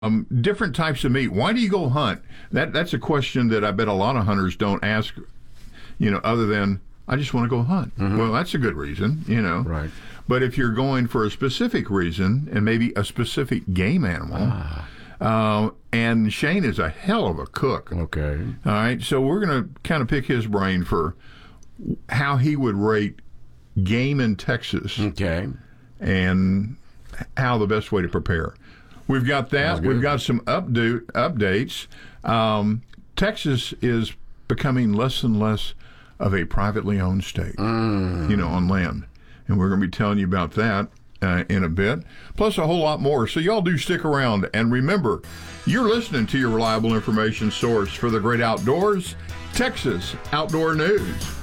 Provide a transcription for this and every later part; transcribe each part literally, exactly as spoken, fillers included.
Um, different types of meat. Why do you go hunt? That that's a question that I bet a lot of hunters don't ask. You know, other than I just want to go hunt. Mm-hmm. Well, that's a good reason. You know, right. But if you're going for a specific reason and maybe a specific game animal, ah. uh, and Shane is a hell of a cook. Okay. All right. So we're going to kind of pick his brain for how he would rate game in Texas. Okay. And how the best way to prepare. We've got that. We've got some updo- updates. Um, Texas is becoming less and less of a privately owned state, mm. you know, on land. And we're going to be telling you about that uh, in a bit, plus a whole lot more. So y'all do stick around. And remember, you're listening to your reliable information source for the great outdoors, Texas Outdoor News.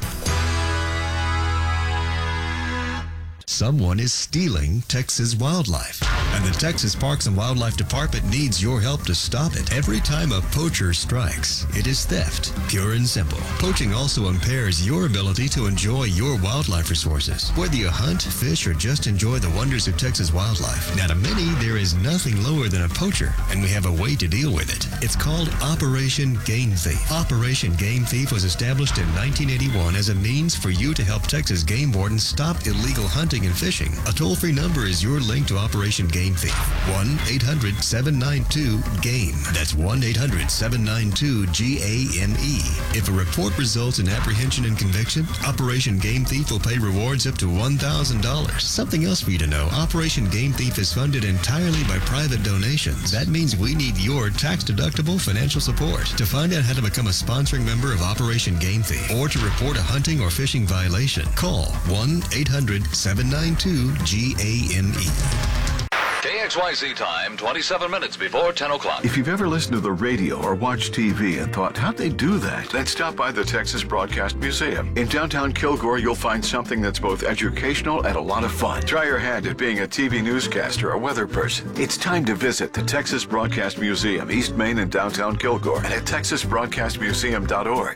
Someone is stealing Texas wildlife, and the Texas Parks and Wildlife Department needs your help to stop it. Every time a poacher strikes, it is theft, pure and simple. Poaching also impairs your ability to enjoy your wildlife resources, whether you hunt, fish, or just enjoy the wonders of Texas wildlife. Now, to many, there is nothing lower than a poacher, and we have a way to deal with it. It's called Operation Game Thief. Operation Game Thief was established in nineteen eighty-one as a means for you to help Texas game wardens stop illegal hunting and fishing. A toll-free number is your link to Operation Game Thief. one eight hundred seven nine two GAME. That's one eight hundred seven nine two G A M E. If a report results in apprehension and conviction, Operation Game Thief will pay rewards up to one thousand dollars. Something else for you to know, Operation Game Thief is funded entirely by private donations. That means we need your tax-deductible financial support. To find out how to become a sponsoring member of Operation Game Thief or to report a hunting or fishing violation, call one eight hundred seven nine two G A M E. K X Y Z time, twenty-seven minutes before ten o'clock. If you've ever listened to the radio or watched T V and thought, how'd they do that? Then stop by the Texas Broadcast Museum. In downtown Kilgore, you'll find something that's both educational and a lot of fun. Try your hand at being a T V newscaster or weather person. It's time to visit the Texas Broadcast Museum, East Main in downtown Kilgore, and at texas broadcast museum dot org.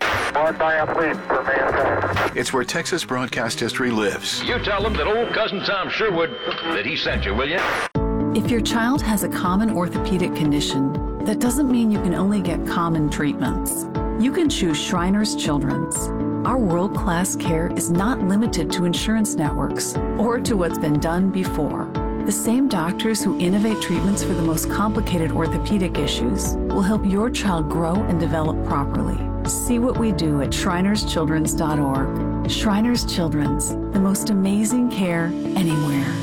It's where Texas broadcast history lives. You tell them that old cousin Tom Sherwood, that he sent you, will you? If your child has a common orthopedic condition, that doesn't mean you can only get common treatments. You can choose Shriners Children's. Our world-class care is not limited to insurance networks or to what's been done before. The same doctors who innovate treatments for the most complicated orthopedic issues will help your child grow and develop properly. See what we do at shriners children's dot org. Shriners Children's, the most amazing care anywhere.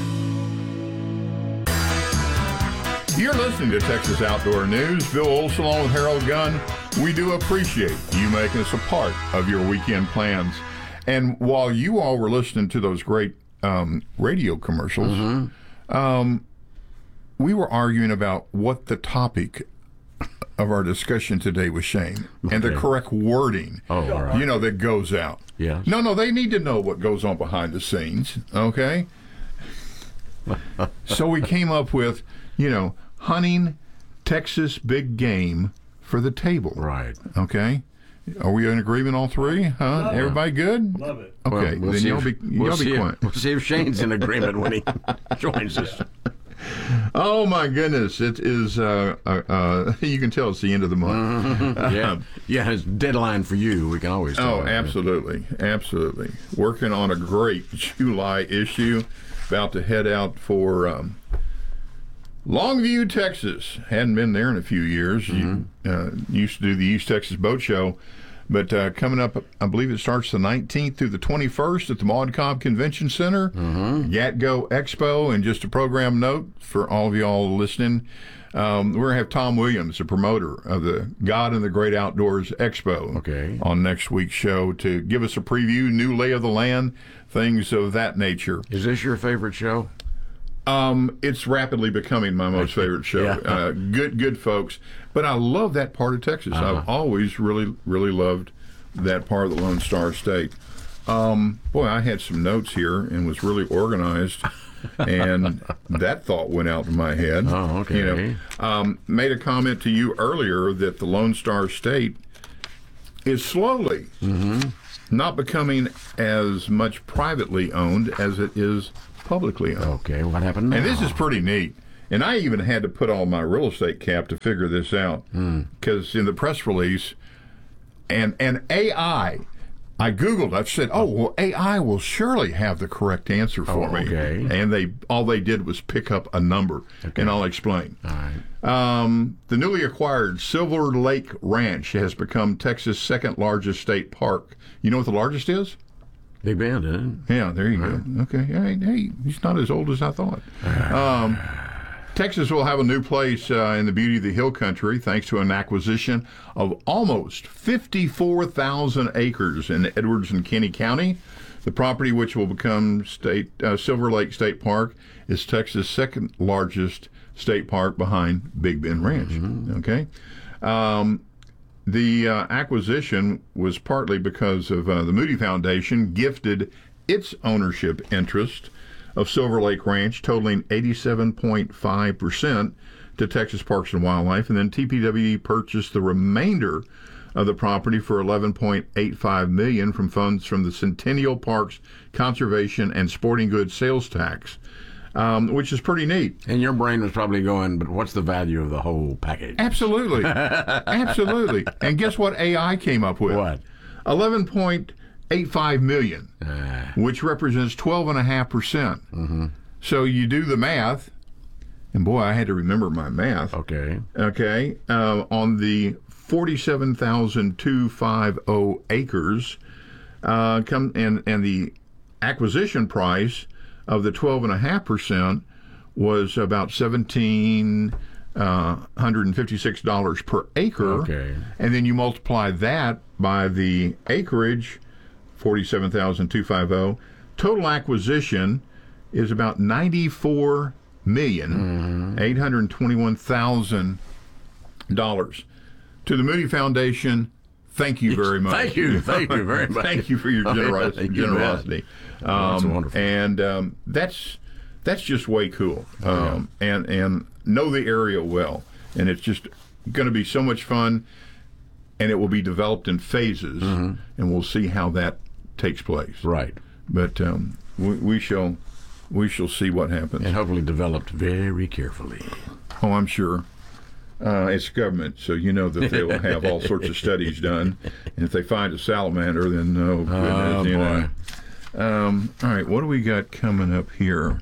You're listening to Texas Outdoor News. Bill Olson along with Harold Gunn. We do appreciate you making us a part of your weekend plans. And while you all were listening to those great um, radio commercials, mm-hmm. um, we were arguing about what the topic of our discussion today was, Shane, okay. and the correct wording, oh, all right. you know, that goes out. Yes. No, no, they need to know what goes on behind the scenes, okay? So we came up with, you know, hunting Texas big game for the table. Right. Okay. Are we in agreement, all three? Huh? Love Everybody good? Love it. Okay. Well, we'll then y'all be, we'll y'all be if, quiet. We'll see if Shane's in agreement when he joins us. Oh, my goodness. It is, uh, uh, uh, you can tell it's the end of the month. Mm-hmm. Yeah. Yeah, it's deadline for you. We can always tell. Oh, absolutely. Absolutely. Working on a great July issue. About to head out for um, Longview, Texas. Hadn't been there in a few years. Mm-hmm. You, uh, used to do the East Texas Boat Show. But uh, coming up, I believe it starts the nineteenth through the twenty-first at the Maud Cobb Convention Center. Mm-hmm. GatGo Expo. And just a program note for all of y'all listening, um, we're going to have Tom Williams, the promoter of the God and the Great Outdoors Expo, okay. on next week's show to give us a preview, new lay of the land, things of that nature. Is this your favorite show? Um, it's rapidly becoming my most favorite show. yeah. uh, good, good folks. But I love that part of Texas. Uh-huh. I've always really, really loved that part of the Lone Star State. Um, boy, I had some notes here and was really organized. And that thought went out in my head. Oh, okay. You know, um, made a comment to you earlier that the Lone Star State is slowly mm-hmm. not becoming as much privately owned as it is publicly owned. Okay, what happened now? And this is pretty neat. And I even had to put on my real estate cap to figure this out. Because in the press release, and, and A I, I Googled, I said, oh, well, A I will surely have the correct answer for Oh, me. okay. And they all they did was pick up a number, and I'll explain. All right. Um, the newly acquired Silver Lake Ranch has become Texas' second largest state park. You know what the largest is? Big Bend, huh? Yeah, there you go. Okay. Hey, hey, he's not as old as I thought. Um, Texas will have a new place uh, in the beauty of the hill country thanks to an acquisition of almost fifty-four thousand acres in Edwards and Kinney County. The property, which will become state uh, Silver Lake State Park, is Texas' second largest state park behind Big Bend Ranch. Mm-hmm. Okay. Um, the uh, acquisition was partly because of uh, the Moody Foundation gifted its ownership interest of Silver Lake Ranch, totaling eighty-seven point five percent to Texas Parks and Wildlife, and then T P W purchased the remainder of the property for eleven point eight five million dollars from funds from the Centennial Parks Conservation and Sporting Goods Sales Tax, um, which is pretty neat. And your brain was probably going, but what's the value of the whole package? Absolutely. Absolutely. And guess what A I came up with? What? eleven point eight five million dollars, Ah. which represents twelve point five percent. Mm-hmm. So you do the math, and boy, I had to remember my math. Okay. Okay. Uh, on the forty-seven thousand two hundred fifty acres, uh, come and, and the acquisition price of the twelve point five percent was about seventeen hundred fifty-six dollars per acre. Okay. And then you multiply that by the acreage, forty-seven thousand two hundred fifty. Total acquisition is about ninety-four million eight hundred twenty-one thousand dollars. To the Moody Foundation, thank you very much. Thank you. Thank you very much. Thank you for your Oh, yeah, generos- you bet. generosity. Oh, that's Um, wonderful. And um, that's that's just way cool. Um, and and know the area well, and it's just going to be so much fun. And it will be developed in phases, and we'll see how that takes place. Right. But um, we, we shall we shall see what happens. And hopefully developed very carefully. Oh, I'm sure. Uh, it's government, so you know that they will have all sorts of studies done. And if they find a salamander, then oh goodness, Oh, you boy. know. Um, all right, what do we got coming up here?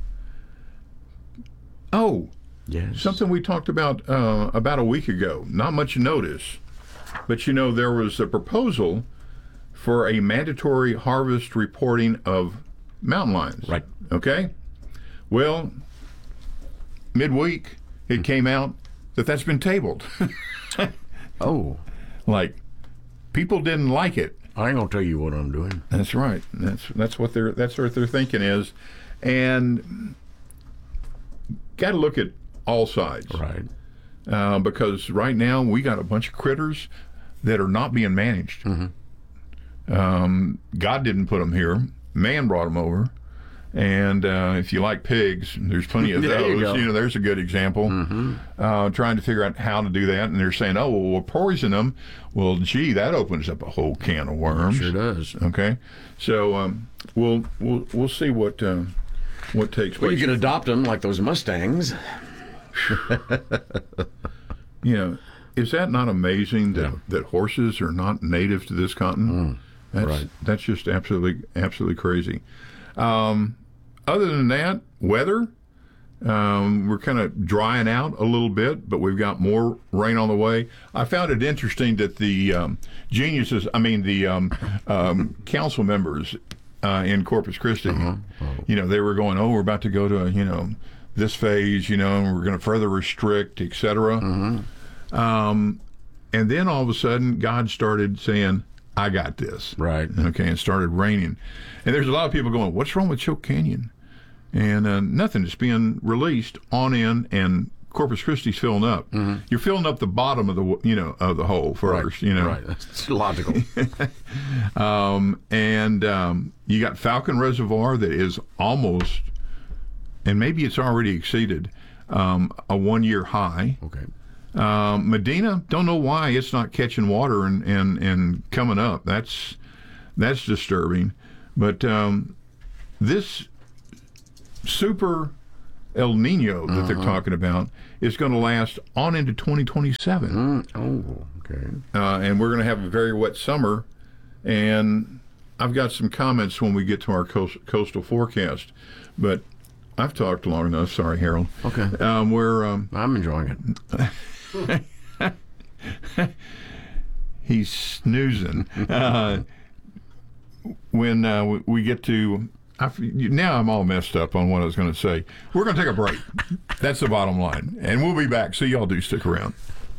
Oh, Yes. something we talked about uh, about a week ago. Not much notice, but you know there was a proposal for a mandatory harvest reporting of mountain lions. Right. Okay. Well, midweek it came out that that's been tabled. Oh, Like, people didn't like it. I ain't gonna tell you what I'm doing. That's right. That's that's what they're that's what their thinking is, and got to look at all sides. Right. Uh, because right now we got a bunch of critters that are not being managed. Um, God didn't put them here; man brought them over. And uh, if you like pigs, there's plenty of There you those. go. know, there's a good example. Uh, trying to figure out how to do that, and they're saying, "Oh, well, we'll poison them." Well, gee, that opens up a whole can of worms. Sure does. Okay, so um, we'll we'll we'll see what uh, what takes Well, place. you can adopt them like those Mustangs. You know, is that not amazing that, that horses are not native to this continent? That's, right. That's just absolutely, absolutely crazy. Um, other than that, weather, um, we're kind of drying out a little bit, but we've got more rain on the way. I found it interesting that the um, geniuses, I mean, the um, um, council members uh, in Corpus Christi, you know, they were going, oh, we're about to go to, you know, this phase, you know, and we're going to further restrict, et cetera. Um, and then all of a sudden, God started saying, I got this. Right. Right. That's logical. Um, and um, you got Falcon Reservoir that is almost, and maybe it's already exceeded, um, a one-year high. Okay. Um, Medina, don't know why it's not catching water and, and, and coming up. That's that's disturbing. But um, this super El Nino that uh-huh. they're talking about is going to last on into twenty twenty-seven. Mm. Oh, okay. Uh, and we're going to have a very wet summer. And I've got some comments when we get to our coast, coastal forecast. But I've talked long enough. Sorry, Harold. Okay. Um, we're, um, I'm enjoying it. He's snoozing. Uh, when uh, we, we get to... I, now I'm all messed up on what I was going to say. We're going to take a break. That's the bottom line. And we'll be back, so y'all do stick around.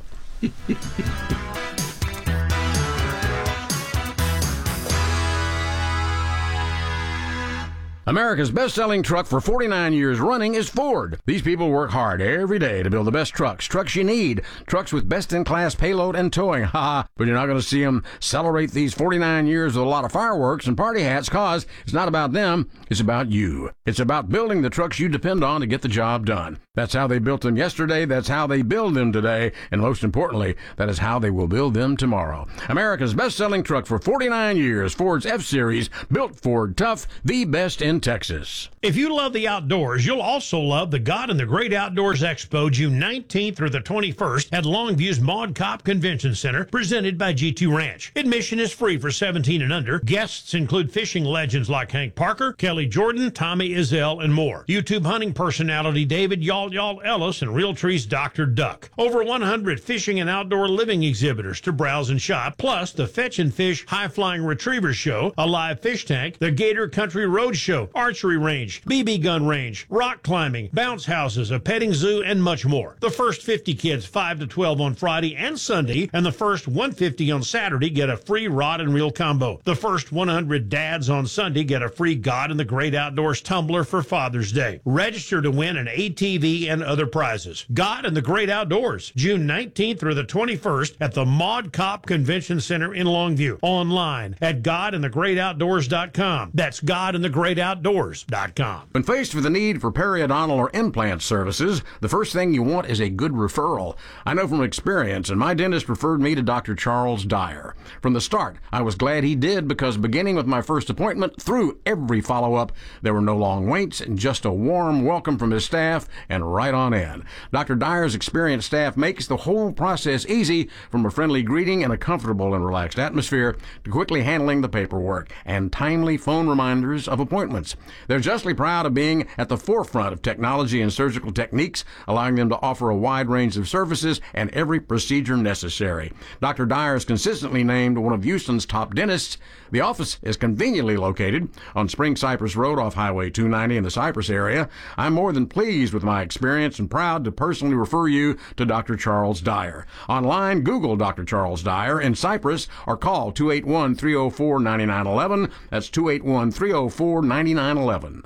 America's best-selling truck for forty-nine years running is Ford. These people work hard every day to build the best trucks, trucks you need, trucks with best-in-class payload and towing. Ha! But you're not going to see them celebrate these forty-nine years with a lot of fireworks and party hats, cause it's not about them, it's about you. It's about building the trucks you depend on to get the job done. That's how they built them yesterday, that's how they build them today, and most importantly, that is how they will build them tomorrow. America's best-selling truck for forty-nine years, Ford's F-Series, built Ford tough, the best in Texas. If you love the outdoors, you'll also love the God and the Great Outdoors Expo, June nineteenth through the twenty-first at Longview's Maud Kopp Convention Center, presented by G two Ranch. Admission is free for seventeen and under. Guests include fishing legends like Hank Parker, Kelly Jordan, Tommy Izell, and more. YouTube hunting personality David Yal Yal Ellis and Realtree's Doctor Duck. Over one hundred fishing and outdoor living exhibitors to browse and shop, plus the Fetch and Fish High Flying Retriever Show, a live fish tank, the Gator Country Road Show, archery range, B B gun range, rock climbing, bounce houses, a petting zoo, and much more. The first fifty kids five to twelve on Friday and Sunday, and the first one hundred fifty on Saturday get a free rod and reel combo. The first one hundred dads on Sunday get a free God and the Great Outdoors tumbler for Father's Day. Register to win an A T V and other prizes. God and the Great Outdoors, June nineteenth through the twenty-first at the Maud Kopp Convention Center in Longview. Online at god and the great outdoors dot com. That's god and the great outdoors dot com. When faced with the need for periodontal or implant services, the first thing you want is a good referral. I know from experience, and my dentist referred me to Doctor Charles Dyer. From the start, I was glad he did, because beginning with my first appointment through every follow-up, there were no long waits and just a warm welcome from his staff and right on in. Doctor Dyer's experienced staff makes the whole process easy, from a friendly greeting and a comfortable and relaxed atmosphere to quickly handling the paperwork and timely phone reminders of appointments. They're justly proud of being at the forefront of technology and surgical techniques, allowing them to offer a wide range of services and every procedure necessary. Doctor Dyer is consistently named one of Houston's top dentists. The office is conveniently located on Spring Cypress Road off Highway two ninety in the Cypress area. I'm more than pleased with my experience and proud to personally refer you to Doctor Charles Dyer. Online, Google Doctor Charles Dyer in Cypress or call two eight one, three oh four, nine nine one one. That's two eight one, three oh four, nine nine one one.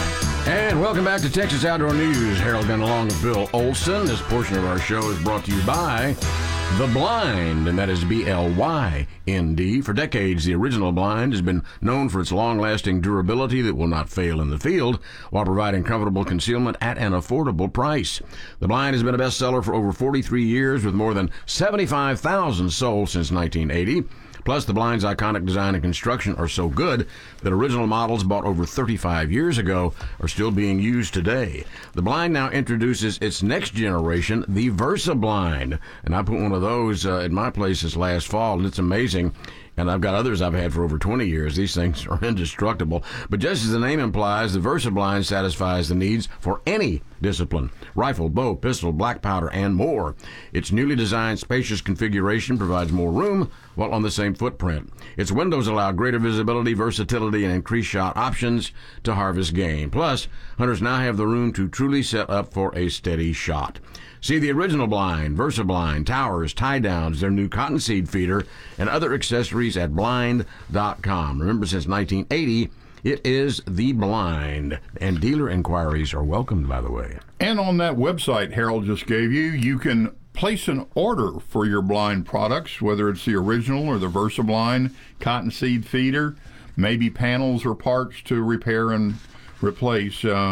And welcome back to Texas Outdoor News. Harold Gunn along with Bill Olson. This portion of our show is brought to you by The Blind, and that is B L Y N D. For decades, the original blind has been known for its long-lasting durability that will not fail in the field, while providing comfortable concealment at an affordable price. The Blind has been a bestseller for over forty-three years, with more than seventy-five thousand sold since nineteen eighty. Plus, the Blind's iconic design and construction are so good that original models bought over thirty-five years ago are still being used today. The Blind now introduces its next generation, the Versa Blind. And I put one of those uh, at my place this last fall, and it's amazing. And I've got others I've had for over twenty years. These things are indestructible. But just as the name implies, the Versa Blind satisfies the needs for any discipline: rifle, bow, pistol, black powder, and more. Its newly designed spacious configuration provides more room while on the same footprint. Its windows allow greater visibility, versatility, and increased shot options to harvest game. Plus, hunters now have the room to truly set up for a steady shot. See the original Blind, Versa Blind, towers, tie-downs, their new cottonseed feeder, and other accessories at blind dot com. Remember, since nineteen eighty, it is the Blind, and dealer inquiries are welcomed, by the way. And on that website Harold just gave you, you can place an order for your Blind products, whether it's the original or the Versa Blind, cottonseed feeder, maybe panels or parts to repair and replace. Uh,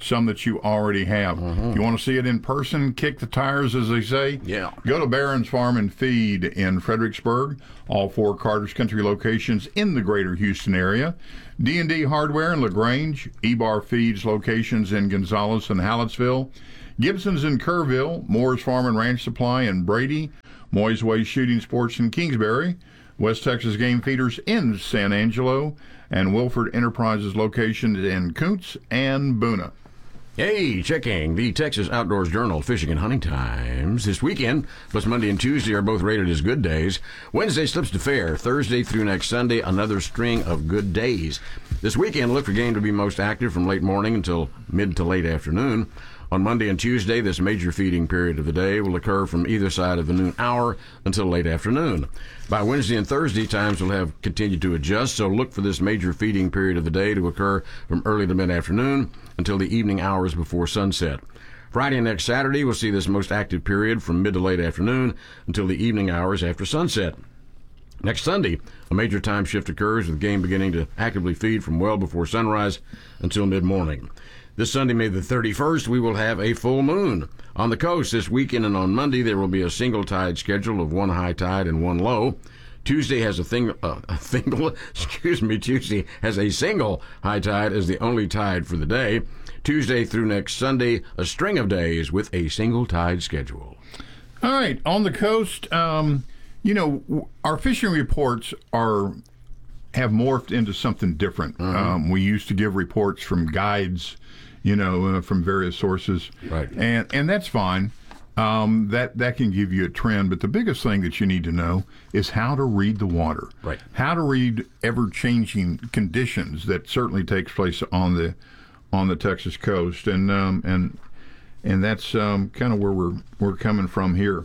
some that you already have. Mm-hmm. You want to see it in person, kick the tires, as they say? Yeah. Go to Barron's Farm and Feed in Fredericksburg, all four Carter's Country locations in the greater Houston area. D and D Hardware in LaGrange, E-Bar Feeds locations in Gonzales and Hallettsville, Gibson's in Kerrville, Moore's Farm and Ranch Supply in Brady, Moy's Way Shooting Sports in Kingsbury, West Texas Game Feeders in San Angelo, and Wilford Enterprises locations in Kuntz and Boona. Hey, checking the Texas Outdoors Journal Fishing and Hunting Times. This weekend, plus Monday and Tuesday, are both rated as good days. Wednesday slips to fair. Thursday through next Sunday, another string of good days. This weekend, look for game to be most active from late morning until mid to late afternoon. On Monday and Tuesday, this major feeding period of the day will occur from either side of the noon hour until late afternoon. By Wednesday and Thursday, times will have continued to adjust, so look for this major feeding period of the day to occur from early to mid-afternoon until the evening hours before sunset. Friday and next Saturday, we'll see this most active period from mid to late afternoon until the evening hours after sunset. Next Sunday, a major time shift occurs with game beginning to actively feed from well before sunrise until mid-morning. This Sunday, May the thirty-first, we will have a full moon. On the coast this weekend and on Monday, there will be a single tide schedule of one high tide and one low. Tuesday has a thing, uh, a single, excuse me, Tuesday has a single high tide as the only tide for the day. Tuesday through next Sunday, a string of days with a single tide schedule. All right, on the coast, um, you know, our fishing reports are have morphed into something different. Mm-hmm. Um, we used to give reports from guides, you know, uh, from various sources, right? And and that's fine. Um, that that can give you a trend, but the biggest thing that you need to know is how to read the water, right? How to read ever-changing conditions that certainly takes place on the on the Texas coast, and um, and and that's um, kind of where we're we're coming from here.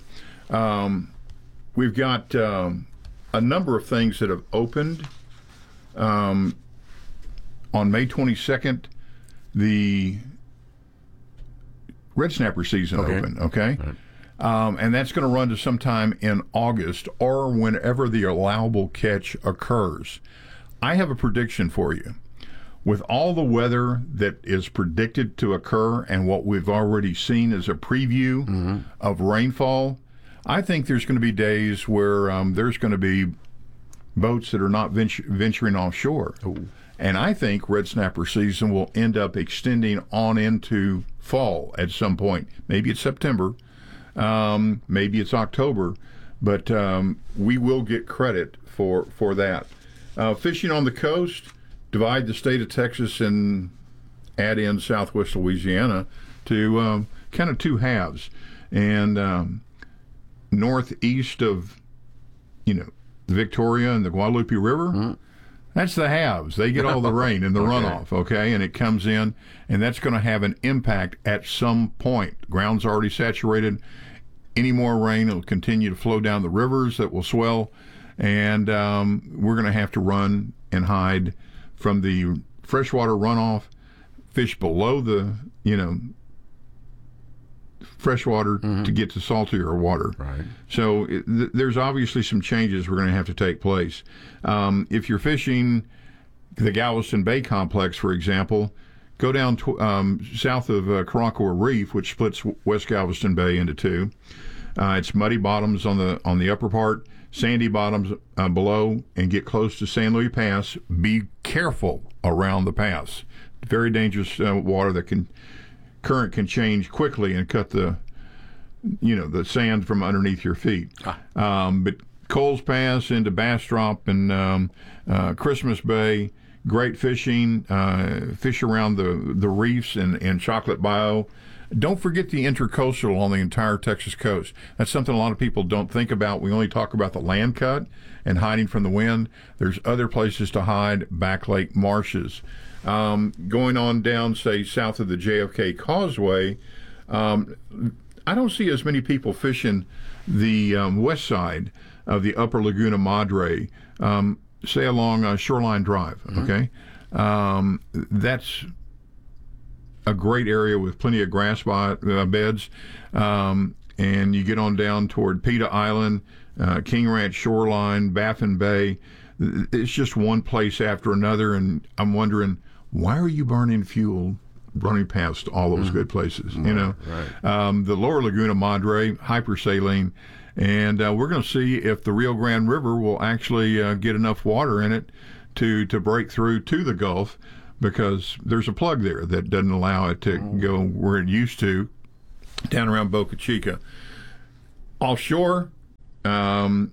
Um, we've got um, a number of things that have opened. Um, on May twenty-second, the red snapper season okay. opened, okay? Right. Um, and that's going to run to sometime in August or whenever the allowable catch occurs. I have a prediction for you. With all the weather that is predicted to occur and what we've already seen as a preview mm-hmm. of rainfall, I think there's going to be days where um, there's going to be boats that are not venture, venturing offshore. Ooh. And I think red snapper season will end up extending on into fall at some point. Maybe it's September, um, maybe it's October, but um, we will get credit for, for that. Uh, fishing on the coast, divide the state of Texas and add in southwest Louisiana to um, kind of two halves. And um, northeast of, you know, the Victoria and the Guadalupe River, mm-hmm. that's the haves. They get all the rain and the okay. runoff, okay? And it comes in, and that's going to have an impact at some point. Ground's already saturated. Any more rain, it'll continue to flow down the rivers that will swell, and um, we're going to have to run and hide from the freshwater runoff, fish below the, you know, freshwater mm-hmm. to get to saltier water. Right. So it, th- there's obviously some changes we're going to have to take place. Um, if you're fishing the Galveston Bay Complex, for example, go down to, um, south of uh, Karankawa Reef, which splits West Galveston Bay into two. Uh, it's muddy bottoms on the on the upper part, sandy bottoms uh, below, and get close to San Luis Pass. Be careful around the pass. Very dangerous uh, water that can current can change quickly and cut the, you know, the sand from underneath your feet. Ah. Um, but Coles Pass into Bastrop and um, uh, Christmas Bay, great fishing. Uh, fish around the the reefs and, and Chocolate Bayou. Don't forget the intercoastal on the entire Texas coast. That's something a lot of people don't think about. We only talk about the land cut and hiding from the wind. There's other places to hide, back lake marshes. Um, going on down, say, south of the J F K Causeway, um, I don't see as many people fishing the um, west side of the upper Laguna Madre, um, say along uh, Shoreline Drive, mm-hmm. okay? Um, that's a great area with plenty of grass by, uh, beds. Um, and you get on down toward Peta Island, uh, King Ranch Shoreline, Baffin Bay. It's just one place after another, and I'm wondering, why are you burning fuel running past all those mm. good places. You know, right. um, the Lower Laguna Madre, hypersaline, and uh, we're going to see if the Rio Grande River will actually uh, get enough water in it to to break through to the Gulf, because there's a plug there that doesn't allow it to mm. go where it used to, down around Boca Chica. Offshore, um,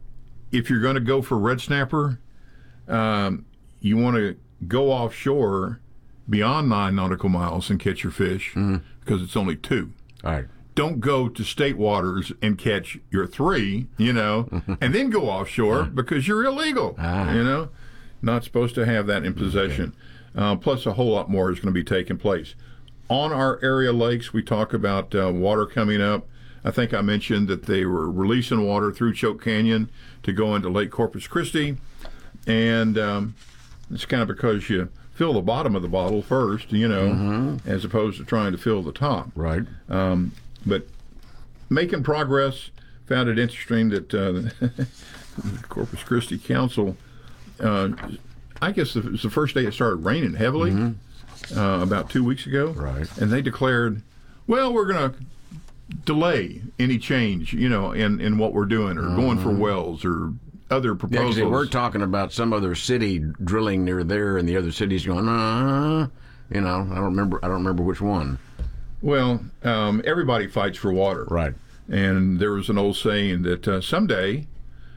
if you're going to go for red snapper, um, you want to go offshore beyond nine nautical miles and catch your fish, mm. because it's only two. All right. Don't go to state waters and catch your three, you know, and then go offshore because you're illegal, ah. you know. Not supposed to have that in possession. Okay. Uh, plus, a whole lot more is going to be taking place. On our area lakes, we talk about uh, water coming up. I think I mentioned that they were releasing water through Choke Canyon to go into Lake Corpus Christi. And um, it's kind of because you fill the bottom of the bottle first, you know, mm-hmm. as opposed to trying to fill the top. Right. Um, but making progress. Found it interesting that uh, the Corpus Christi Council, uh, I guess it was the first day it started raining heavily, mm-hmm. uh, about two weeks ago. Right. And they declared, well, we're going to delay any change, you know, in, in what we're doing, or mm-hmm. going for wells or other proposals. Yeah, we're talking about some other city drilling near there, and the other city's going, uh, you know, I don't remember. I don't remember which one. Well, um, everybody fights for water, right? And there was an old saying that uh, someday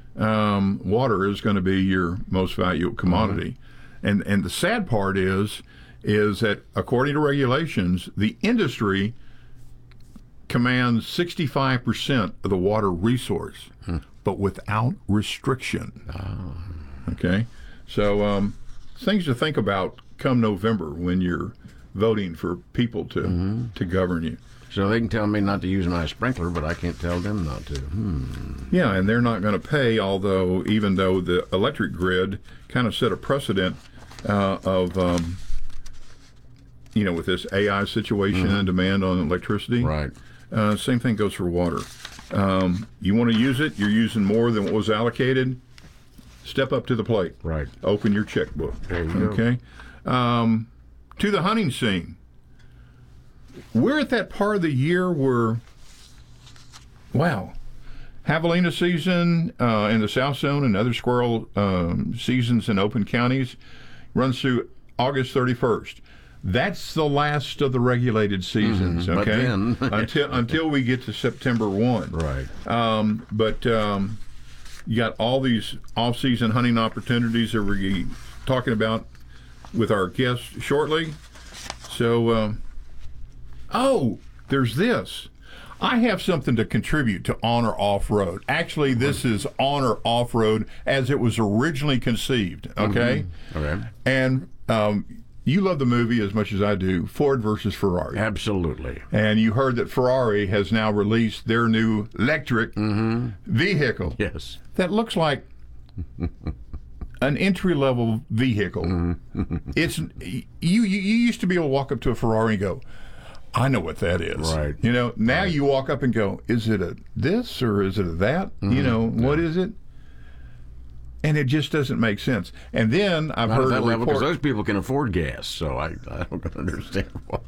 um, water is going to be your most valuable commodity, mm-hmm. and and the sad part is is that according to regulations, the industry commands sixty-five percent of the water resource, hmm. but without restriction. Oh. Okay, so um, things to think about come November when you're voting for people to mm-hmm. to govern you. So they can tell me not to use my sprinkler, but I can't tell them not to. Hmm. Yeah, and they're not going to pay, although even though the electric grid kind of set a precedent uh, of, um, you know, with this A I situation mm-hmm. and demand on electricity. Right. Uh, same thing goes for water. Um, you want to use it, you're using more than what was allocated, step up to the plate. Right. Open your checkbook. There you okay? go. Um, to the hunting scene. We're at that part of the year where, wow, javelina season uh, in the South Zone and other squirrel um, seasons in open counties runs through August thirty-first. That's the last of the regulated seasons, mm, okay? But then until until we get to September first. Right. Um, but um, you got all these off-season hunting opportunities that we're talking about with our guests shortly. So, um, oh, there's this. I have something to contribute to Honor Off-Road. Actually, this is Honor Off-Road as it was originally conceived, okay? Mm-hmm. Okay. And um, you love the movie as much as I do, Ford versus Ferrari. Absolutely. And you heard that Ferrari has now released their new electric mm-hmm. vehicle. Yes. That looks like an entry-level vehicle. Mm-hmm. It's you, you. You used to be able to walk up to a Ferrari and go, I know what that is. Right. You know, now right. you walk up and go, is it a this or is it a that? Mm-hmm. You know, yeah. what is it? And it just doesn't make sense. And then I've Not heard at that a level, because report. those people can afford gas, so I, I don't understand why.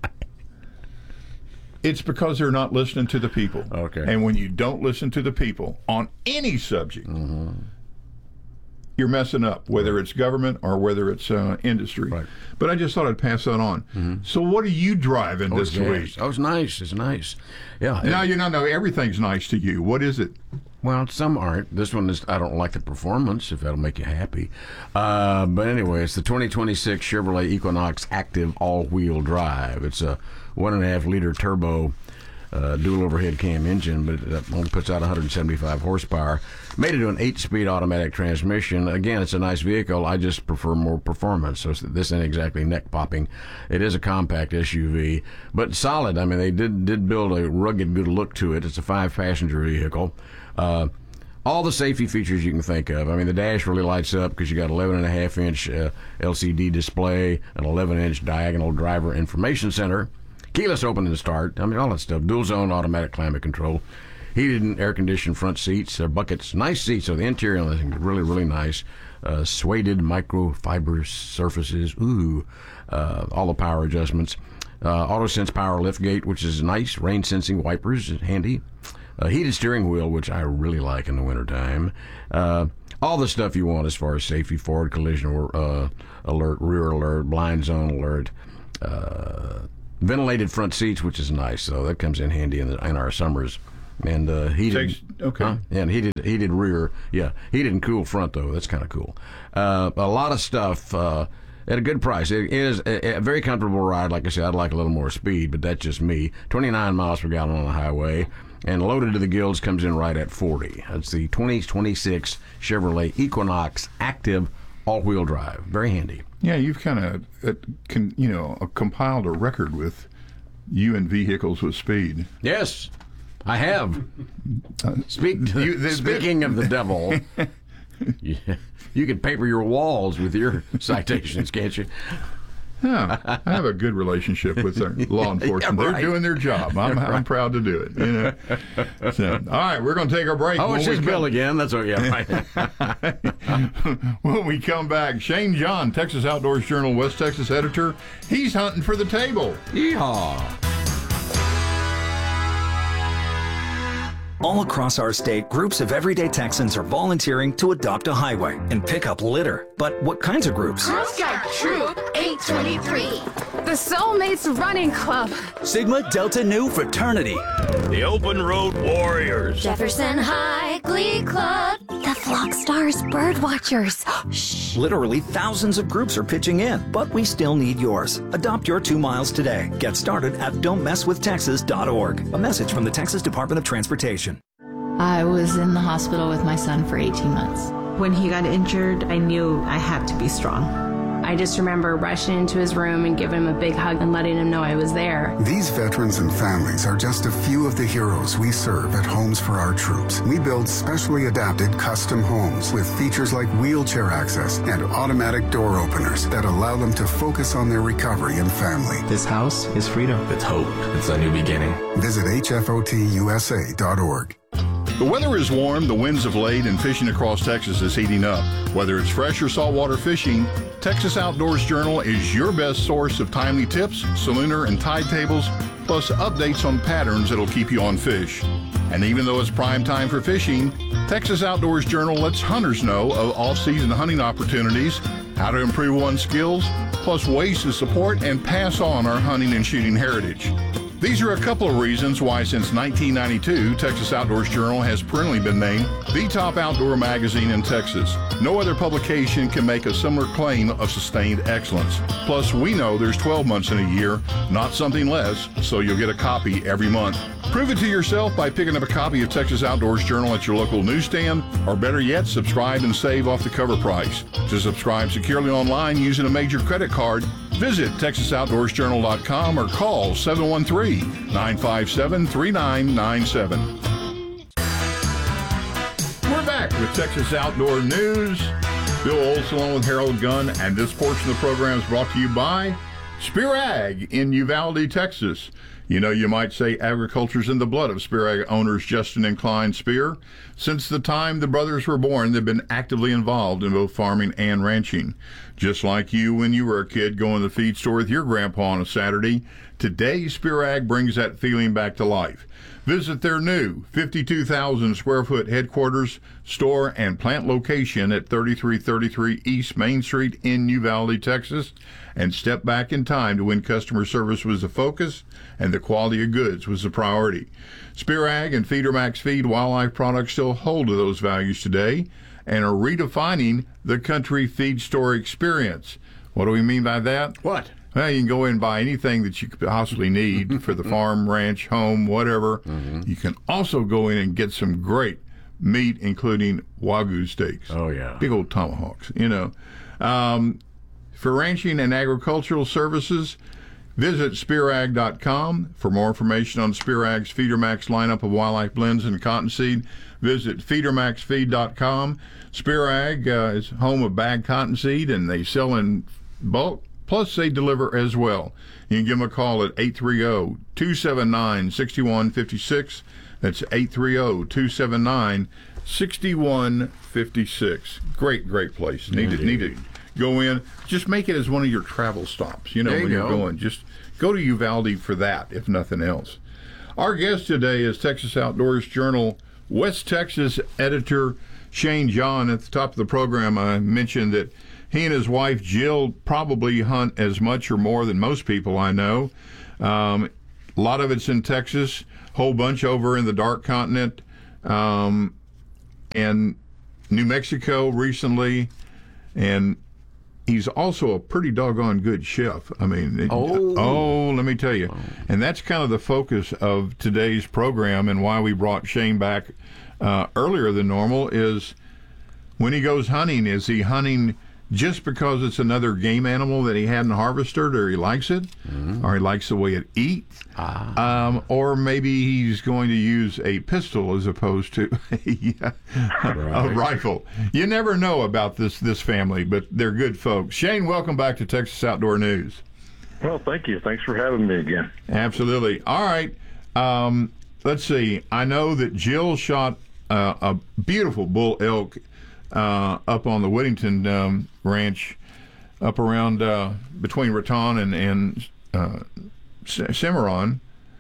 It's because they're not listening to the people. Okay. And when you don't listen to the people on any subject, mm-hmm. you're messing up, whether it's government or whether it's uh, industry. Right. But I just thought I'd pass that on. Mm-hmm. So what are you driving oh, this yes. week? Oh, it's nice. It's nice. Yeah. Now, you know, no, everything's nice to you. What is it? Well, some aren't. This one is, I don't like the performance, if that'll make you happy. Uh, but anyway, it's the twenty twenty-six Chevrolet Equinox Active All-Wheel Drive. It's a one and a half liter turbo uh, dual overhead cam engine, but it only puts out one hundred seventy-five horsepower. Made it to an eight-speed automatic transmission. Again, it's a nice vehicle. I just prefer more performance, so this ain't exactly neck-popping. It is a compact S U V, but solid. I mean, they did did build a rugged, good look to it. It's a five-passenger vehicle. Uh, all the safety features you can think of. I mean, the dash really lights up because you got eleven and a half inch uh, L C D display, an eleven inch diagonal driver information center, keyless open and start. I mean, all that stuff. Dual zone automatic climate control, heated and air conditioned front seats, uh, buckets, nice seats. So the interior on this thing is really, really nice. Uh, suede microfiber surfaces. Ooh, uh, all the power adjustments. Uh, AutoSense power liftgate, which is nice. Rain sensing wipers, handy. Uh, heated steering wheel, which I really like in the wintertime. Uh, all the stuff you want as far as safety, forward collision uh, alert, rear alert, blind zone alert. Uh, ventilated front seats, which is nice. So that comes in handy in, the, in our summers. And uh, heated, Takes, okay. Huh? And heated, heated rear. Yeah, heated and cool front, though. That's kind of cool. Uh, a lot of stuff uh, at a good price. It is a, a very comfortable ride. Like I said, I'd like a little more speed, but that's just me. twenty-nine miles per gallon on the highway. And loaded to the gills comes in right at forty. That's the twenty twenty-six Chevrolet Equinox Active all-wheel drive. Very handy. Yeah, you've kind of, uh, con, you know, uh, compiled a record with you and vehicles with speed. Yes, I have. Speak, You- the- speaking of the devil, you, you can paper your walls with your citations, can't you? Yeah, I have a good relationship with our law enforcement. Yeah, right. They're doing their job. I'm, I'm proud to do it. You know. So, all right, we're going to take our break. Oh, it's When his we bill come- again. That's what, yeah, right. When we come back, Shane John, Texas Outdoors Journal, West Texas editor, he's hunting for the table. Yeehaw. All across our state, groups of everyday Texans are volunteering to adopt a highway and pick up litter. But what kinds of groups? Girl Scout Troop eight twenty-three. The Soulmates Running Club. Sigma Delta Nu Fraternity. The Open Road Warriors. Jefferson High Glee Club. The Flock Stars Bird Watchers. Shh. Literally thousands of groups are pitching in, but we still need yours. Adopt your two miles today. Get started at don't mess with texas dot org. A message from the Texas Department of Transportation. I was in the hospital with my son for eighteen months. When he got injured, I knew I had to be strong. I just remember rushing into his room and giving him a big hug and letting him know I was there. These veterans and families are just a few of the heroes we serve at Homes for Our Troops. We build specially adapted custom homes with features like wheelchair access and automatic door openers that allow them to focus on their recovery and family. This house is freedom. It's hope. It's a new beginning. Visit H F O T U S A dot org. The weather is warm, the winds have laid, and fishing across Texas is heating up. Whether it's fresh or saltwater fishing, Texas Outdoors Journal is your best source of timely tips, salooner and tide tables, plus updates on patterns that'll keep you on fish. And even though it's prime time for fishing, Texas Outdoors Journal lets hunters know of off-season hunting opportunities, how to improve one's skills, plus ways to support and pass on our hunting and shooting heritage. These are a couple of reasons why since nineteen ninety-two, Texas Outdoors Journal has perennially been named the top outdoor magazine in Texas. No other publication can make a similar claim of sustained excellence. Plus, we know there's twelve months in a year, not something less, so you'll get a copy every month. Prove it to yourself by picking up a copy of Texas Outdoors Journal at your local newsstand, or better yet, subscribe and save off the cover price. To subscribe securely online using a major credit card, visit texas outdoors journal dot com or call seven one three, nine five seven, three nine nine seven. We're back with Texas Outdoor News. Bill Olson along with Harold Gunn, and this portion of the program is brought to you by Spear Ag in Uvalde, Texas. You know, you might say agriculture's in the blood of Spear Ag owners Justin and Klein Spear. Since the time the brothers were born, they've been actively involved in both farming and ranching. Just like you when you were a kid going to the feed store with your grandpa on a Saturday, today Spear Ag brings that feeling back to life. Visit their new fifty-two thousand square foot headquarters, store, and plant location at thirty-three thirty-three East Main Street in Uvalde, Texas, and step back in time to when customer service was the focus and the quality of goods was the priority. Spear Ag and Feeder Max Feed wildlife products still hold to those values today and are redefining the country feed store experience. What do we mean by that? What? Well, you can go in and buy anything that you could possibly need for the farm, ranch, home, whatever. Mm-hmm. You can also go in and get some great meat, including Wagyu steaks. Oh, yeah. Big old tomahawks, you know. Um, for ranching and agricultural services, visit spear ag dot com. For more information on Spear Ag's Feeder Max lineup of wildlife blends and cottonseed, visit feeder max feed dot com. Spear Ag uh, is home of bagged cottonseed, and they sell in bulk. Plus, they deliver as well. You can give them a call at eight three zero, two seven nine, six one five six. That's eight three zero, two seven nine, six one five six. Great, great place. Need to, need to go in. Just make it as one of your travel stops, you know, There you when you're go. going. Just go to Uvalde for that, if nothing else. Our guest today is Texas Outdoors Journal West Texas editor Shane John. At the top of the program, I mentioned that he and his wife Jill probably hunt as much or more than most people I know. Um, a lot of it's in Texas, whole bunch over in the Dark Continent, um, and New Mexico recently, and he's also a pretty doggone good chef. I mean, it, oh. oh, let me tell you. And that's kind of the focus of today's program, and why we brought Shane back uh, earlier than normal is when he goes hunting, is he hunting just because it's another game animal that he hadn't harvested, or he likes it, mm-hmm. or he likes the way it eats, ah. um, or maybe he's going to use a pistol as opposed to a, a rifle. You never know about this this family, but they're good folks. Shane, welcome back to Texas Outdoor News. Well, thank you. Thanks for having me again. Absolutely. All right. Um, let's see. I know that Jill shot uh, a beautiful bull elk Uh, up on the Whittington um, Ranch, up around uh, between Raton and, and uh, Cimarron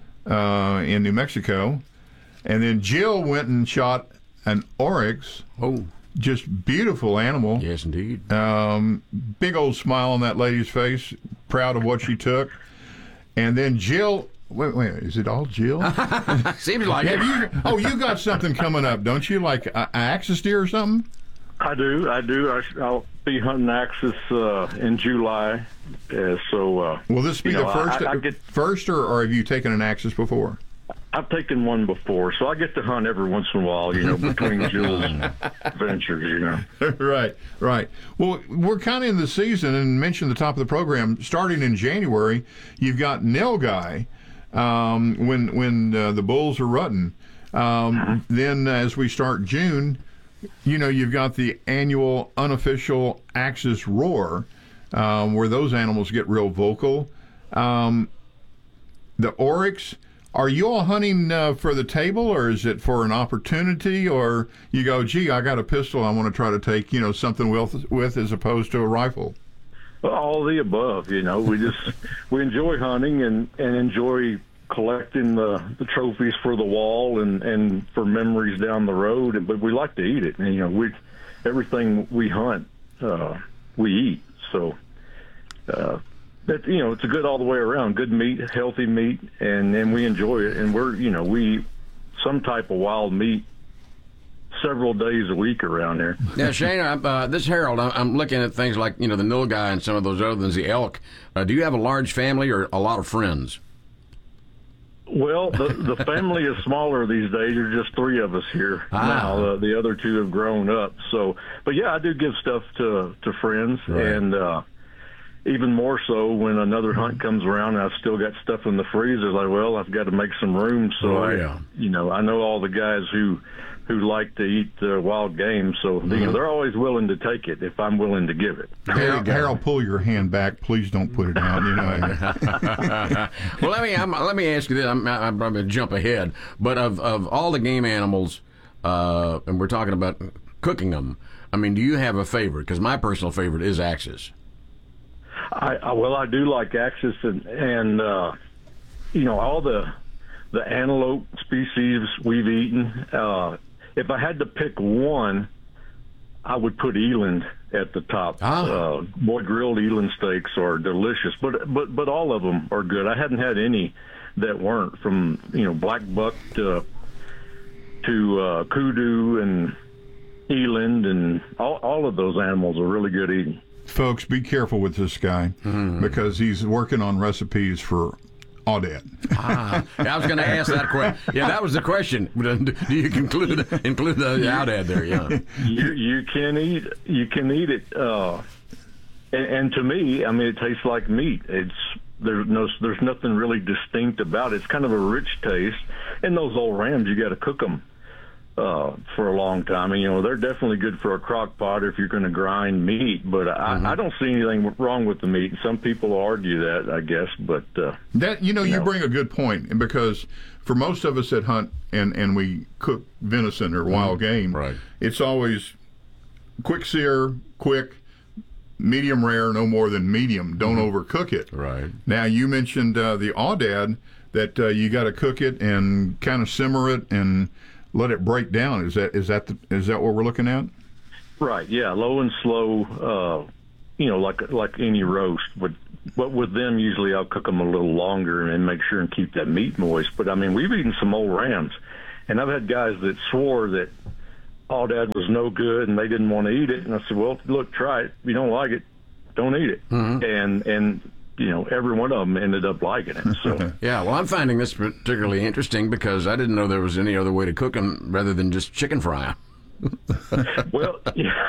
uh, in New Mexico. And then Jill went and shot an oryx. Oh. Just beautiful animal. Yes, indeed. Um, big old smile on that lady's face, proud of what she took. And then Jill... Wait, wait, is it all Jill? Seems like Have it. You, oh, you got something coming up, don't you? Like an axis deer or something? I do, I do. I, I'll be hunting axis uh, in July. Uh, so, uh, will this be the know, first, I, I get, first, or, or have you taken an axis before? I've taken one before, so I get to hunt every once in a while. You know, between Jill's ventures. You know, right, right. Well, we're kind of in the season, and mentioned at the top of the program. Starting in January, you've got nilgai um, when when uh, the bulls are rutting. Um, uh-huh. Then, as we start June. You know, you've got the annual unofficial Axis Roar, um, where those animals get real vocal. Um, the oryx, are you all hunting uh, for the table, or is it for an opportunity, or you go, gee, I got a pistol, I want to try to take, you know, something with, with as opposed to a rifle? All of the above. You know, we just we enjoy hunting and, and enjoy collecting the, the trophies for the wall and, and for memories down the road, but we like to eat it. And, you know, we everything we hunt, uh, we eat. So, uh, that you know, it's a good all the way around. Good meat, healthy meat, and and we enjoy it. And we're you know we eat some type of wild meat several days a week around here. Yeah, Shane, uh, this Harold, I'm looking at things like you know the nilgai and some of those other ones, the elk. Uh, do you have a large family or a lot of friends? Well, the the family is smaller these days. There's just three of us here ah. now. Uh, the other two have grown up. So, but yeah, I do give stuff to to friends, right. and uh, even more so when another hunt comes around and I've still got stuff in the freezer. Like, well, I've got to make some room. So, oh, I, yeah. you know, I know all the guys who who like to eat uh, wild game, so mm-hmm. you know, they're always willing to take it if I'm willing to give it. Harold, Harold, pull your hand back, please. Don't put it down. You know. Well, let me I'm, let me ask you this. I'm, I'm probably jump ahead, but of of all the game animals, uh, and we're talking about cooking them. I mean, do you have a favorite? Because my personal favorite is axis. I, I well, I do like axis, and and uh, you know all the the antelope species we've eaten. Uh, If I had to pick one, I would put eland at the top. Ah. Uh, boy, grilled eland steaks are delicious, but but but all of them are good. I hadn't had any that weren't, from you know black buck to to uh, kudu and eland, and all all of those animals are really good eating. Folks, be careful with this guy mm. because he's working on recipes for Audette. Ah, I was going to ask that question. Yeah, that was the question. Do you include include the Audette there? Yeah, you you can eat you can eat it, uh, and, and to me, I mean, it tastes like meat. It's there's no there's nothing really distinct about it. It's kind of a rich taste. And those old rams, you got to cook them uh, for a long time. And, you know, they're definitely good for a crock pot if you're going to grind meat. But I, mm-hmm. I don't see anything wrong with the meat. Some people argue that, I guess. But uh, that you know, you, you know. bring a good point, because for most of us that hunt and, and we cook venison or wild mm-hmm. game, right. it's always quick sear, quick, medium rare, no more than medium. Don't mm-hmm. overcook it. Right. Now, you mentioned uh, the Aoudad, that uh, you got to cook it and kind of simmer it and let it break down. Is that is that the, is that what we're looking at? Right. Yeah. Low and slow. Uh, you know, like like any roast. But but with them, usually I'll cook them a little longer and make sure and keep that meat moist. But I mean, we've eaten some old rams, and I've had guys that swore that Aoudad was no good and they didn't want to eat it. And I said, well, look, try it. If you don't like it, don't eat it. Mm-hmm. And and you know, every one of them ended up liking it. So yeah, well, I'm finding this particularly interesting because I didn't know there was any other way to cook them rather than just chicken fry them. Well, yeah.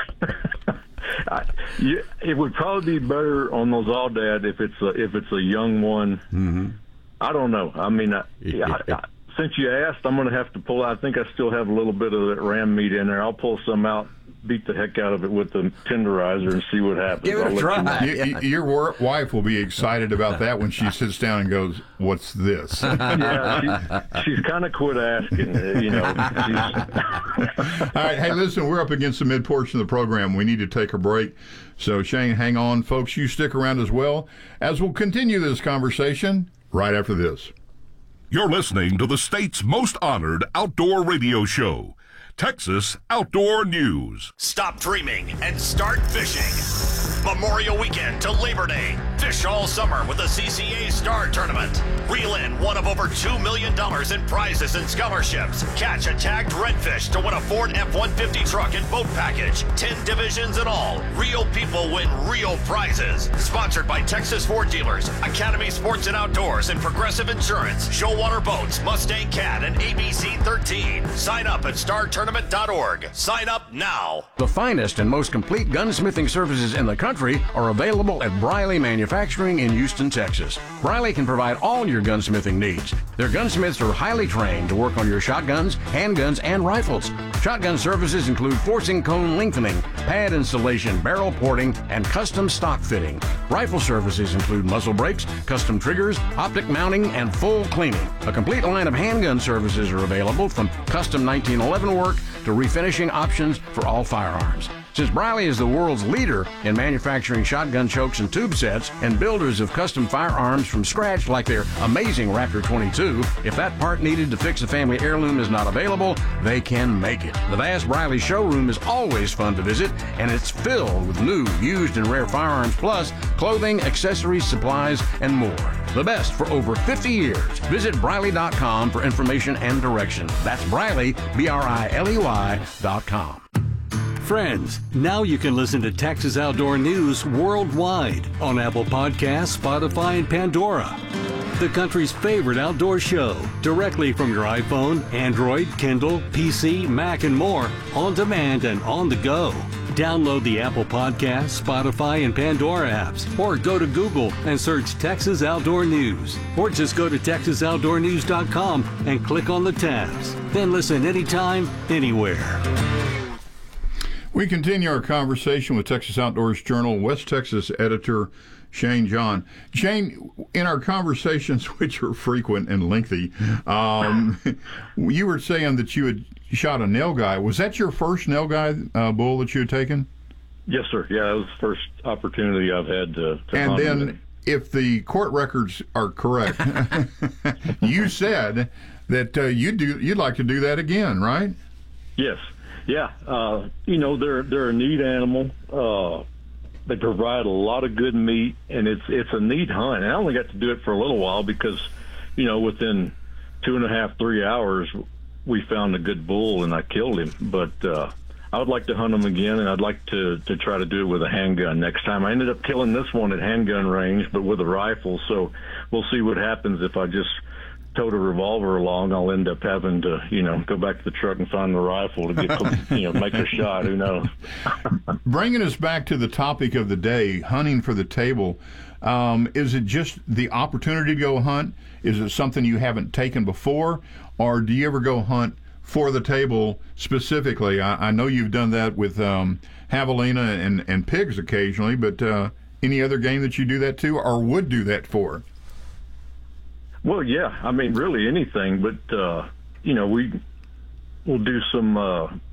I, yeah, it would probably be better on those Aoudad if it's a, if it's a young one. Mm-hmm. I don't know. I mean, I, I, I, since you asked, I'm going to have to pull. I think I still have a little bit of that ram meat in there. I'll pull some out, beat the heck out of it with the tenderizer, and see what happens. Give it I'll a try. You know. you, your wife will be excited about that when she sits down and goes, "What's this?" Yeah, she, she's kind of quit asking. You know. All right, hey, listen, we're up against the mid portion of the program. We need to take a break. So, Shane, hang on, folks. You stick around as well, as we'll continue this conversation right after this. You're listening to the state's most honored outdoor radio show, Texas Outdoor News. Stop dreaming and start fishing. Memorial Weekend to Labor Day. Fish all summer with the C C A Star Tournament. Reel in one of over two million dollars in prizes and scholarships. Catch a tagged redfish to win a Ford F one fifty truck and boat package. Ten divisions in all. Real people win real prizes. Sponsored by Texas Ford Dealers, Academy Sports and Outdoors, and Progressive Insurance. Showwater Boats, Mustang Cat, and A B C thirteen. Sign up at star tournament dot org. Sign up now. The finest and most complete gunsmithing services in the country are available at Briley Manufacturing in Houston, Texas. Briley can provide all your gunsmithing needs. Their gunsmiths are highly trained to work on your shotguns, handguns, and rifles. Shotgun services include forcing cone lengthening, pad installation, barrel porting, and custom stock fitting. Rifle services include muzzle brakes, custom triggers, optic mounting, and full cleaning. A complete line of handgun services are available, from custom nineteen eleven work to refinishing options for all firearms. Since Briley is the world's leader in manufacturing shotgun chokes and tube sets, and builders of custom firearms from scratch like their amazing Raptor twenty-two, if that part needed to fix a family heirloom is not available, they can make it. The vast Briley showroom is always fun to visit, and it's filled with new, used, and rare firearms, plus clothing, accessories, supplies, and more. The best for over fifty years. Visit Briley dot com for information and direction. That's Briley, B R I L E Y dot com. Friends, now you can listen to Texas Outdoor News worldwide on Apple Podcasts, Spotify, and Pandora. The country's favorite outdoor show, directly from your iPhone, Android, Kindle, P C, Mac, and more, on demand and on the go. Download the Apple Podcasts, Spotify, and Pandora apps, or go to Google and search Texas Outdoor News. Or just go to texas outdoor news dot com and click on the tabs. Then listen anytime, anywhere. We continue our conversation with Texas Outdoors Journal West Texas editor Shane John. Shane, in our conversations, which are frequent and lengthy, um, you were saying that you had shot a nilgai. Was that your first nilgai uh, bull that you had taken? Yes, sir. Yeah, it was the first opportunity I've had to, to And hunt then, it. if the court records are correct, you said that uh, you'd do you'd like to do that again, right? Yes. Yeah, uh, you know, they're they're a neat animal. Uh, they provide a lot of good meat, and it's it's a neat hunt. And I only got to do it for a little while because, you know, within two and a half, three hours, we found a good bull, and I killed him. But uh, I would like to hunt them again, and I'd like to, to try to do it with a handgun next time. I ended up killing this one at handgun range, but with a rifle, so we'll see what happens if I just towed a revolver along. I'll end up having to, you know, go back to the truck and find the rifle to get, you know, make a shot. Who knows? Bringing us back to the topic of the day, hunting for the table. Um, is it just the opportunity to go hunt? Is it something you haven't taken before, or do you ever go hunt for the table specifically? I, I know you've done that with um, javelina and, and pigs occasionally, but uh, any other game that you do that to or would do that for? Well, yeah, I mean, really anything, but, uh, you know, we, we'll do some, uh,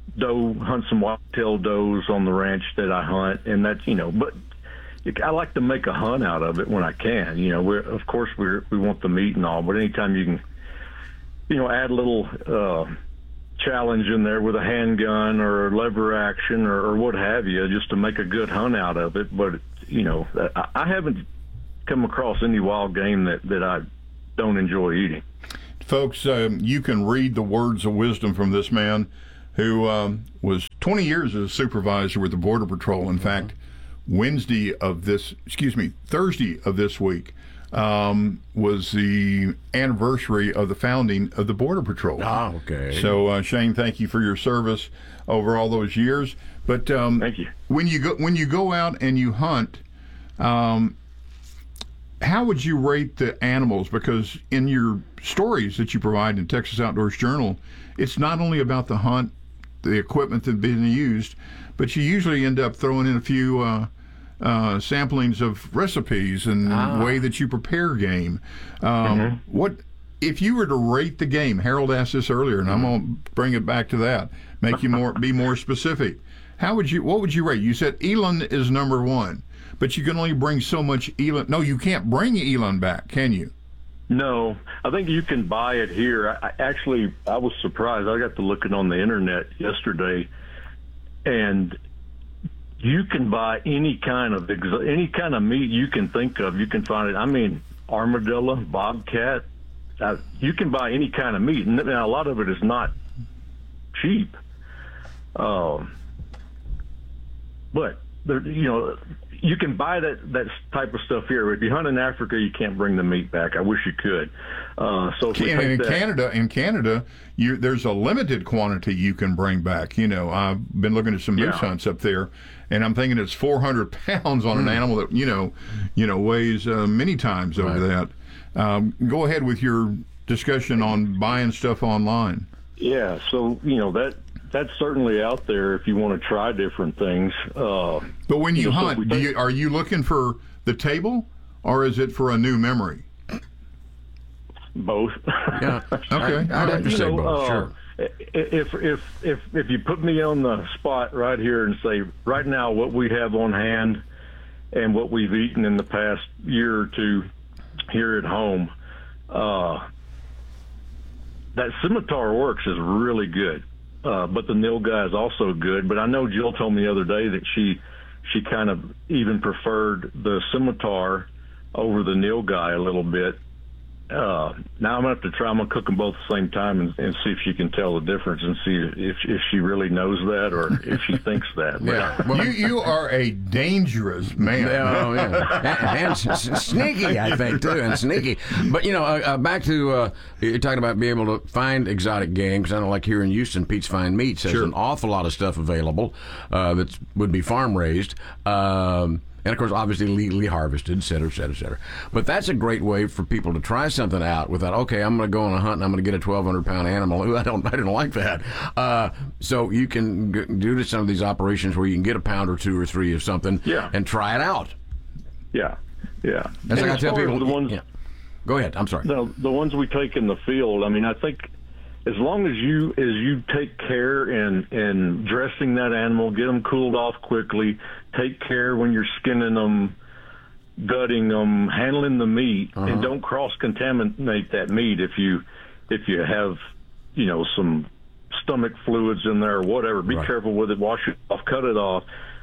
doe, hunt some white-tailed does on the ranch that I hunt, and that's, you know, but I like to make a hunt out of it when I can. You know, we're, of course we we want the meat and all, but anytime you can, you know, add a little uh, challenge in there with a handgun or lever action or, or what have you, just to make a good hunt out of it. But, you know, I, I haven't come across any wild game that, that I don't enjoy eating. Folks, um, you can read the words of wisdom from this man who um, was twenty years as a supervisor with the Border Patrol. In fact, Wednesday of this, excuse me, Thursday of this week um, was the anniversary of the founding of the Border Patrol. Ah, okay. So, uh, Shane, thank you for your service over all those years. But um, thank you. When you go when you go out and you hunt, um, how would you rate the animals? Because in your stories that you provide in Texas Outdoors Journal, it's not only about the hunt, the equipment that's been used, but you usually end up throwing in a few uh, uh, samplings of recipes and ah. way that you prepare game. Um, mm-hmm. What if you were to rate the game? Harold asked this earlier, and I'm going to bring it back to that. Make you more be more specific. How would you? What would you rate? You said eland is number one. But you can only bring so much eland. No, you can't bring eland back, can you? No, I think you can buy it here. I, I actually, I was surprised. I got to looking on the internet yesterday, and you can buy any kind of any kind of meat you can think of. You can find it. I mean, armadillo, bobcat. Uh, you can buy any kind of meat, and now a lot of it is not cheap. Um, but there, you know. You can buy that, that type of stuff here. If you hunt in Africa, you can't bring the meat back. I wish you could. Uh, so if we in, take in that, Canada, in Canada, you, there's a limited quantity you can bring back. You know, I've been looking at some moose Yeah. hunts up there, and I'm thinking it's four hundred pounds on Mm. an animal that you know, you know, weighs uh, many times over Right. that. Um, go ahead with your discussion on buying stuff online. yeah. So you know that that's certainly out there if you want to try different things. Uh, But when you know, so hunt, we do take- you, are you looking for the table, or is it for a new memory? both. Yeah. Okay. I'd All have right. to say know, both, uh, sure. If if if if you put me on the spot right here and say right now what we have on hand and what we've eaten in the past year or two here at home, uh, that Scimitar Works is really good. Uh, but the nilgai is also good. But I know Jill told me the other day that she she kind of even preferred the Scimitar over the nilgai a little bit. Uh, now I'm gonna have to try. I'm gonna cook them both at the same time and, and see if she can tell the difference and see if if she really knows that or if she thinks that. But, Yeah. Well, you you are a dangerous man. Oh, yeah. And, and s- s- sneaky, I think, too, and sneaky. But, you know, uh, uh, back to, uh, you're talking about being able to find exotic game, because I know, like here in Houston, Pete's Fine Meats has Sure. an awful lot of stuff available uh, that would be farm-raised. Um, and, of course, obviously legally harvested, et cetera, et cetera, et cetera. But that's a great way for people to try something out without, okay, I'm going to go on a hunt and I'm going to get a twelve hundred pound animal. Ooh, I don't, I didn't like that. Uh, so you can g- do to some of these operations where you can get a pound or two or three of something Yeah. and try it out. yeah, yeah. That's And like I as tell far as people. the ones, yeah. Go ahead. I'm sorry. the the ones we take in the field. I mean, I think as long as you as you take care in in dressing that animal, get them cooled off quickly, take care when you're skinning them, gutting them, handling the meat, Uh-huh. and don't cross contaminate that meat if you if you have you know some stomach fluids in there or whatever. Be Right. careful with it. Wash it off. Cut it off.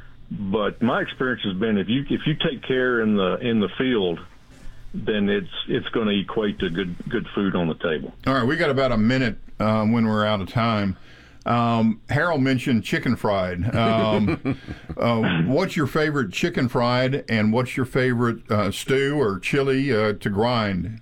But my experience has been if you if you take care in the in the field, then it's it's going to equate to good good food on the table. All right, we got about a minute um, when we're out of time. Um, Harold mentioned chicken fried. Um, uh, what's your favorite chicken fried, and what's your favorite uh, stew or chili uh, to grind?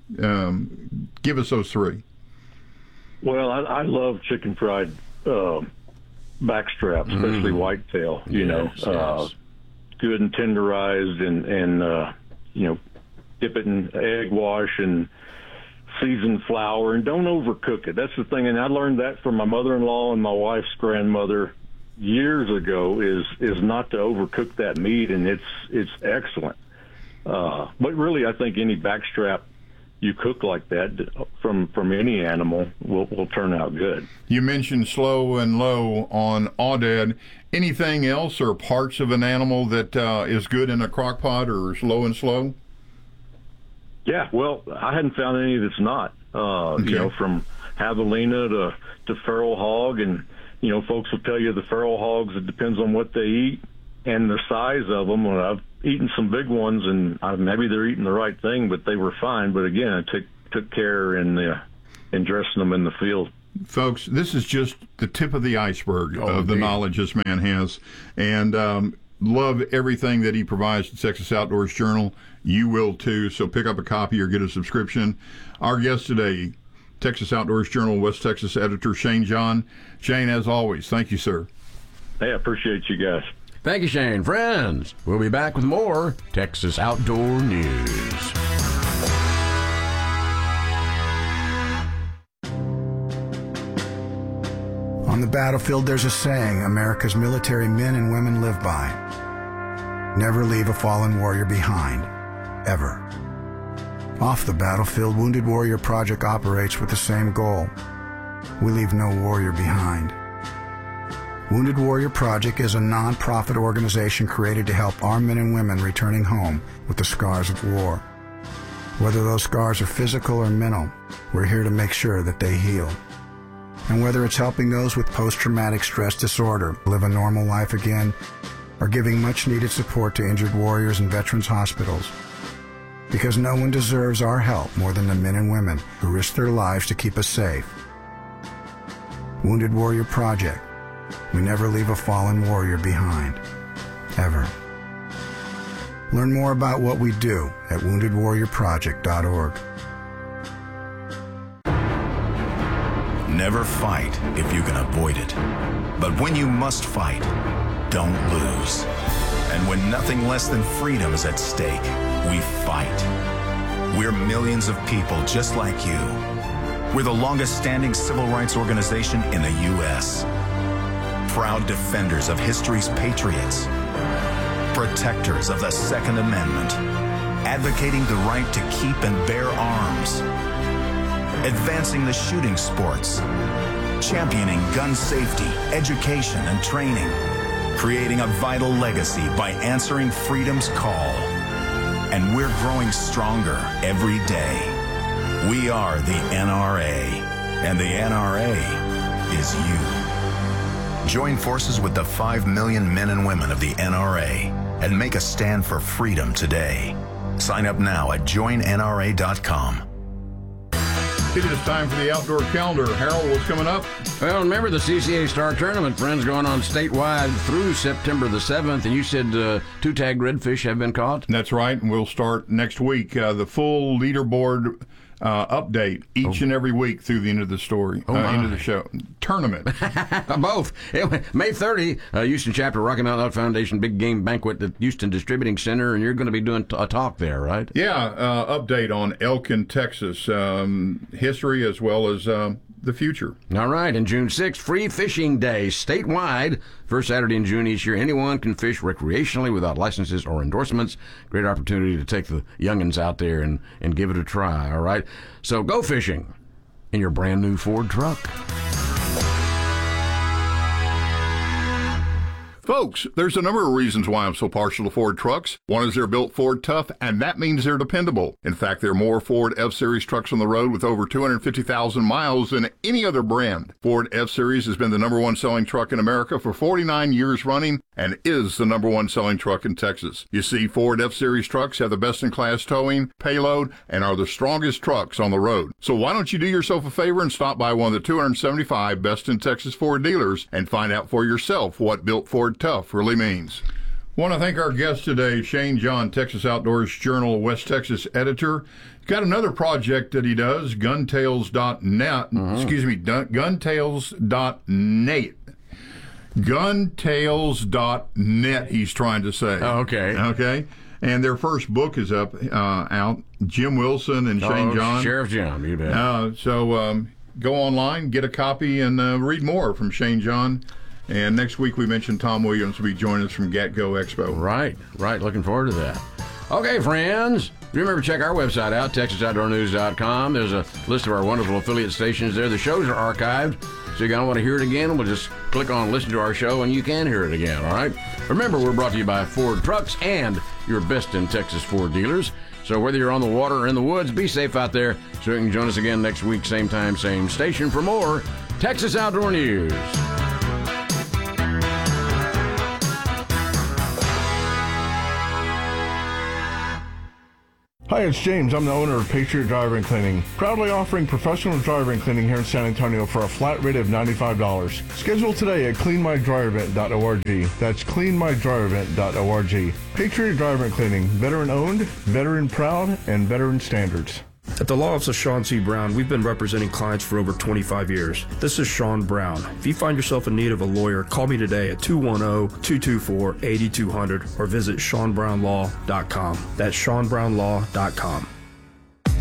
Um, give us those three. Well, I, I love chicken fried uh, backstrap, especially Mm. whitetail. You Yes, know, uh, yes. good and tenderized, and and uh, you know, dip it in egg wash and seasoned flour, and don't overcook it. That's the thing, and I learned that from my mother-in-law and my wife's grandmother years ago. Is is not to overcook that meat, and it's it's excellent. Uh, but really, I think any backstrap you cook like that from from any animal will will turn out good. You mentioned slow and low on Aoudad. Anything else or parts of an animal that uh, is good in a crock pot or low and slow? Yeah, well, I hadn't found any that's not. Uh, okay. You know, from javelina to to feral hog, and you know, folks will tell you the feral hogs. It depends on what they eat and the size of them. And I've eaten some big ones, and I, maybe they're eating the right thing, but they were fine. But again, I took took care in the in dressing them in the field. Folks, this is just the tip of the iceberg oh, of the indeed. knowledge this man has, and um, love everything that he provides to Texas Outdoors Journal. You will too, so pick up a copy or get a subscription. Our guest today, Texas Outdoors Journal West Texas editor Shane John. Shane, as always, thank you, sir. Hey, I appreciate you guys. Thank you, Shane. Friends, we'll be back with more Texas Outdoor News. On the battlefield, there's a saying America's military men and women live by. Never leave a fallen warrior behind, ever. Off the battlefield, Wounded Warrior Project operates with the same goal. We leave no warrior behind. Wounded Warrior Project is a non-profit organization created to help our men and women returning home with the scars of war. Whether those scars are physical or mental, we're here to make sure that they heal. And whether it's helping those with post-traumatic stress disorder live a normal life again, or giving much-needed support to injured warriors in veterans' hospitals. Because no one deserves our help more than the men and women who risk their lives to keep us safe. Wounded Warrior Project. We never leave a fallen warrior behind. Ever. Learn more about what we do at wounded warrior project dot org. Never fight if you can avoid it. But when you must fight, don't lose. And when nothing less than freedom is at stake, we fight. We're millions of people just like you. We're the longest standing civil rights organization in the U S Proud defenders of history's patriots. Protectors of the Second Amendment. Advocating the right to keep and bear arms. Advancing the shooting sports. Championing gun safety, education, and training. Creating a vital legacy by answering freedom's call. And we're growing stronger every day. We are the N R A, and the N R A is you. Join forces with the five million men and women of the N R A and make a stand for freedom today. Sign up now at join N R A dot com. It is time for the outdoor calendar. Harold, what's coming up? Well, remember the C C A Star Tournament, friends, going on statewide through September the seventh, and you said uh, two tag redfish have been caught? That's right, and we'll start next week. Uh, the full leaderboard uh, update each oh. and every week through the end of the story, oh uh, end of the show. Tournament. Both. May thirtieth, uh, Houston Chapter Rocky Mountain Elk Foundation Big Game Banquet at Houston Distributing Center, and you're going to be doing a talk there, right? Yeah, uh, update on elk in Texas, um, history as well as um, the future. All right, and June sixth, Free Fishing Day, statewide. First Saturday in June each year, anyone can fish recreationally without licenses or endorsements. Great opportunity to take the youngins out there and, and give it a try, all right? So go fishing in your brand new Ford truck. Folks, there's a number of reasons why I'm so partial to Ford trucks. One is they're built Ford tough, and that means they're dependable. In fact, there are more Ford F-Series trucks on the road with over two hundred fifty thousand miles than any other brand. Ford F-Series has been the number one selling truck in America for forty-nine years running and is the number one selling truck in Texas. You see, Ford F-Series trucks have the best-in-class towing, payload, and are the strongest trucks on the road. So why don't you do yourself a favor and stop by one of the two hundred seventy-five best-in-Texas Ford dealers and find out for yourself what built Ford tough really means. Want to thank our guest today, Shane John, Texas Outdoors Journal West Texas editor. Got another project that he does, gun tales dot net. Mm-hmm. Excuse me, gun tales dot net. gun tales dot net, he's trying to say. Oh, okay. Okay. And their first book is up, uh, out. Jim Wilson and Shane oh, John. Sheriff Jim, you bet. Uh, so um, go online, get a copy, and uh, read more from Shane John. And next week we mentioned Tom Williams will be joining us from Gatco Expo. Right, right. Looking forward to that. Okay, friends, remember to check our website out, texas outdoor news dot com. There's a list of our wonderful affiliate stations there. The shows are archived, so you're going to want to hear it again. We'll just click on listen to our show, and you can hear it again, all right? Remember, we're brought to you by Ford Trucks and your best in Texas Ford dealers. So whether you're on the water or in the woods, be safe out there so you can join us again next week, same time, same station for more Texas Outdoor News. Hi, it's James. I'm the owner of Patriot Driving Cleaning, proudly offering professional driving cleaning here in San Antonio for a flat rate of ninety-five dollars. Schedule today at clean my dry event dot org. That's clean my dry event dot org. Patriot Driving Cleaning, veteran owned, veteran proud, and veteran standards. At the Law Office of Sean C. Brown, we've been representing clients for over twenty-five years. This is Sean Brown. If you find yourself in need of a lawyer, call me today at two one zero, two two four, eight two zero zero or visit sean brown law dot com. That's sean brown law dot com.